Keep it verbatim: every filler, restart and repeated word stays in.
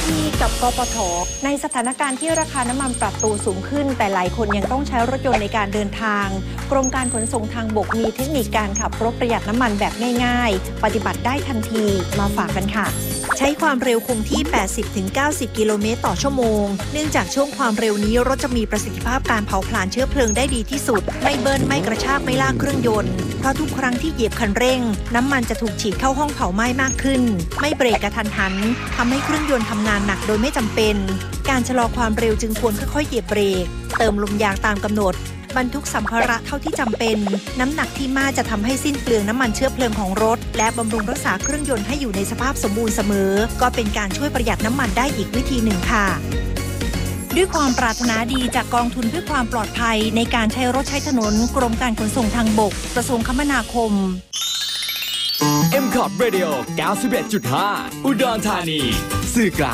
ที่กับกปท.ในสถานการณ์ที่ราคาน้ำมันปรับตัวสูงขึ้นแต่หลายคนยังต้องใช้รถยนต์ในการเดินทางกรมการขนส่งทางบกมีเทคนิคการขับรถประหยัดน้ำมันแบบง่ายๆปฏิบัติได้ทันทีมาฝากกันค่ะใช้ความเร็วคงที่ แปดสิบถึงเก้าสิบ กิโลเมตรต่อชั่วโมงเนื่องจากช่วงความเร็วนี้รถจะมีประสิทธิภาพการเผาผลาญเชื้อเพลิงได้ดีที่สุดไม่เบิ้ลไม่กระชากไม่ลากเครื่องยนต์เพราะทุกครั้งที่เหยียบคันเร่งน้ำมันจะถูกฉีดเข้าห้องเผาไหม้มากขึ้นไม่เบรกกระทันหันทำให้เครื่องยนต์ทำงานหนักโดยไม่จำเป็นการชะลอความเร็วจึงควรค่อยๆเหยียบเบรกเติมลมยางตามกำหนดบรรทุกสัมภาระเท่าที่จำเป็นน้ำหนักที่มากจะทำให้สิ้นเปลืองน้ำมันเชื้อเพลิงของรถและบำรุงรักษาเครื่องยนต์ให้อยู่ในสภาพสมบูรณ์เสมอก็เป็นการช่วยประหยัดน้ำมันได้อีกวิธีหนึ่งค่ะด้วยความปรารถนาดีจากกองทุนเพื่อความปลอดภัยในการใช้รถใช้ถนนกรมการขนส่งทางบกกระทรวงคมนาคมเอ็ม คอ ที Radio เก้าสิบเอ็ดจุดห้า อุดรธานีสื่อกลาง